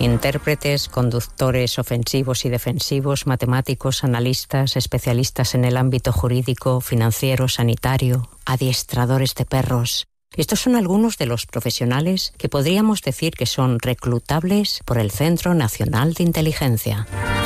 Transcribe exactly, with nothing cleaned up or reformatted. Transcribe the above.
Intérpretes, conductores ofensivos y defensivos, matemáticos, analistas, especialistas en el ámbito jurídico, financiero, sanitario, adiestradores de perros. Estos son algunos de los profesionales que podríamos decir que son reclutables por el Centro Nacional de Inteligencia.